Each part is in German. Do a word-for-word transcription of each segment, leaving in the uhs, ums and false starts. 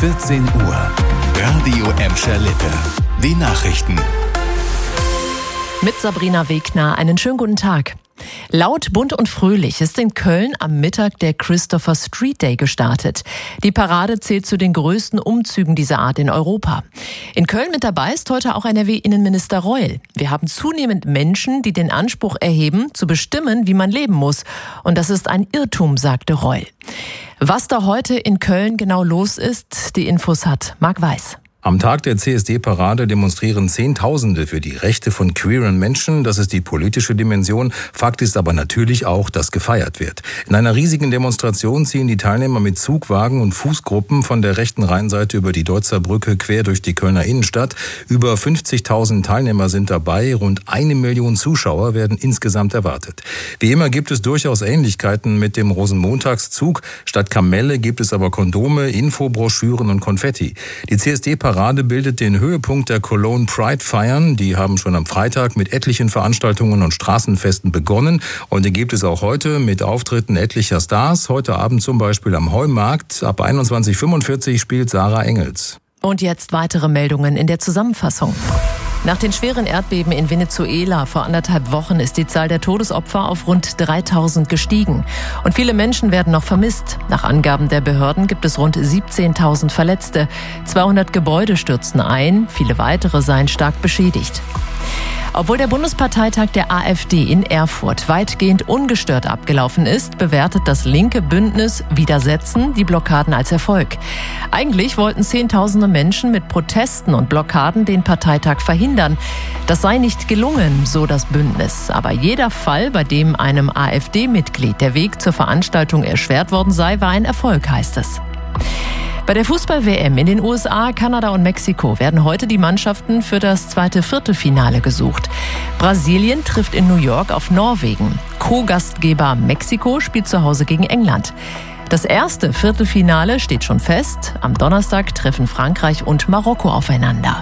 vierzehn Uhr. Radio Emscher Lippe. Die Nachrichten. Mit Sabrina Wegner. Einen schönen guten Tag. Laut, bunt und fröhlich ist in Köln am Mittag der Christopher Street Day gestartet. Die Parade zählt zu den größten Umzügen dieser Art in Europa. In Köln mit dabei ist heute auch N R W-Innenminister Reul. Wir haben zunehmend Menschen, die den Anspruch erheben, zu bestimmen, wie man leben muss. Und das ist ein Irrtum, sagte Reul. Was da heute in Köln genau los ist, die Infos hat Marc Weiß. Am Tag der C S D-Parade demonstrieren Zehntausende für die Rechte von queeren Menschen. Das ist die politische Dimension. Fakt ist aber natürlich auch, dass gefeiert wird. In einer riesigen Demonstration ziehen die Teilnehmer mit Zugwagen und Fußgruppen von der rechten Rheinseite über die Deutzer Brücke quer durch die Kölner Innenstadt. Über fünfzigtausend Teilnehmer sind dabei. Rund eine Million Zuschauer werden insgesamt erwartet. Wie immer gibt es durchaus Ähnlichkeiten mit dem Rosenmontagszug. Statt Kamelle gibt es aber Kondome, Infobroschüren und Konfetti. Die C S D-Parade Parade bildet den Höhepunkt der Cologne Pride-Feiern. Die haben schon am Freitag mit etlichen Veranstaltungen und Straßenfesten begonnen. Und die gibt es auch heute mit Auftritten etlicher Stars. Heute Abend zum Beispiel am Heumarkt. Ab einundzwanzig Uhr fünfundvierzig spielt Sarah Engels. Und jetzt weitere Meldungen in der Zusammenfassung. Nach den schweren Erdbeben in Venezuela vor anderthalb Wochen ist die Zahl der Todesopfer auf rund dreitausend gestiegen. Und viele Menschen werden noch vermisst. Nach Angaben der Behörden gibt es rund siebzehntausend Verletzte. zweihundert Gebäude stürzten ein, viele weitere seien stark beschädigt. Obwohl der Bundesparteitag der AfD in Erfurt weitgehend ungestört abgelaufen ist, bewertet das linke Bündnis Widersetzen die Blockaden als Erfolg. Eigentlich wollten Zehntausende Menschen mit Protesten und Blockaden den Parteitag verhindern. Das sei nicht gelungen, so das Bündnis. Aber jeder Fall, bei dem einem AfD-Mitglied der Weg zur Veranstaltung erschwert worden sei, war ein Erfolg, heißt es. Bei der Fußball-W M in den U S A, Kanada und Mexiko werden heute die Mannschaften für das zweite Viertelfinale gesucht. Brasilien trifft in New York auf Norwegen. Co-Gastgeber Mexiko spielt zu Hause gegen England. Das erste Viertelfinale steht schon fest. Am Donnerstag treffen Frankreich und Marokko aufeinander.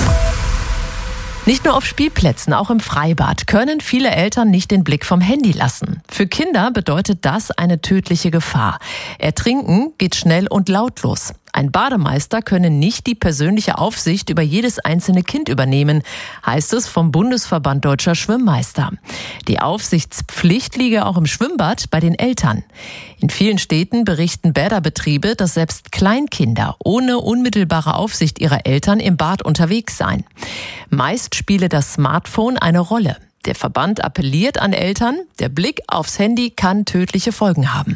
Nicht nur auf Spielplätzen, auch im Freibad können viele Eltern nicht den Blick vom Handy lassen. Für Kinder bedeutet das eine tödliche Gefahr. Ertrinken geht schnell und lautlos. Ein Bademeister könne nicht die persönliche Aufsicht über jedes einzelne Kind übernehmen, heißt es vom Bundesverband Deutscher Schwimmmeister. Die Aufsichtspflicht liege auch im Schwimmbad bei den Eltern. In vielen Städten berichten Bäderbetriebe, dass selbst Kleinkinder ohne unmittelbare Aufsicht ihrer Eltern im Bad unterwegs seien. Meist spiele das Smartphone eine Rolle. Der Verband appelliert an Eltern, der Blick aufs Handy kann tödliche Folgen haben.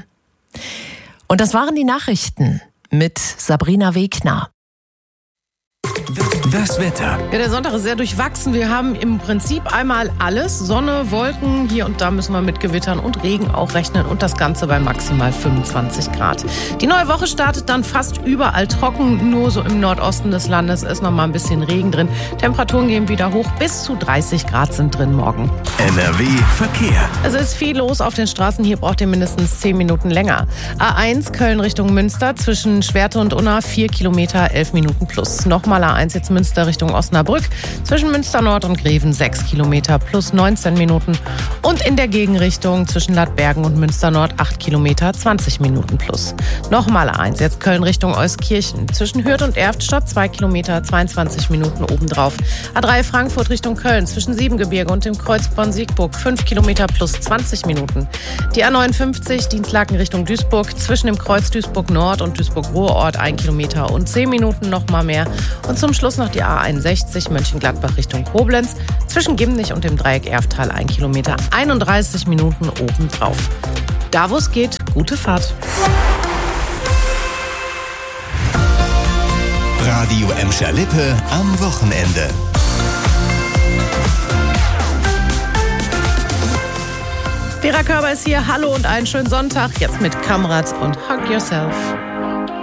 Und das waren die Nachrichten mit Sabrina Wegner. Das Wetter. Ja, der Sonntag ist sehr durchwachsen. Wir haben im Prinzip einmal alles. Sonne, Wolken, hier und da müssen wir mit Gewittern und Regen auch rechnen und das Ganze bei maximal fünfundzwanzig Grad. Die neue Woche startet dann fast überall trocken. Nur so im Nordosten des Landes ist noch mal ein bisschen Regen drin. Temperaturen gehen wieder hoch. Bis zu dreißig Grad sind drin morgen. N R W Verkehr. Es ist viel los auf den Straßen. Hier braucht ihr mindestens zehn Minuten länger. A eins Köln Richtung Münster zwischen Schwerte und Unna vier Kilometer, elf Minuten plus. Nochmal A eins jetzt Münster Richtung Osnabrück. Zwischen Münster Nord und Greven sechs Kilometer plus neunzehn Minuten. Und in der Gegenrichtung zwischen Ladbergen und Münster Nord acht Kilometer, zwanzig Minuten plus. Nochmal A eins, jetzt Köln Richtung Euskirchen. Zwischen Hürth und Erftstadt zwei Kilometer, zweiundzwanzig Minuten obendrauf. A drei Frankfurt Richtung Köln zwischen Siebengebirge und dem Kreuz Bonn-Siegburg fünf Kilometer plus zwanzig Minuten. Die A neunundfünfzig Dienstlaken Richtung Duisburg zwischen dem Kreuz Duisburg Nord und Duisburg-Ruhrort ein Kilometer und zehn Minuten nochmal mehr. Und zum Schluss noch die A einundsechzig Mönchengladbach Richtung Koblenz zwischen Gimnich und dem Dreieck Erftal ein Kilometer, einunddreißig Minuten obendrauf. Da wo es geht, gute Fahrt. Radio Emscher Lippe am Wochenende. Vera Körber ist hier. Hallo und einen schönen Sonntag. Jetzt mit Kamrat und Hug Yourself.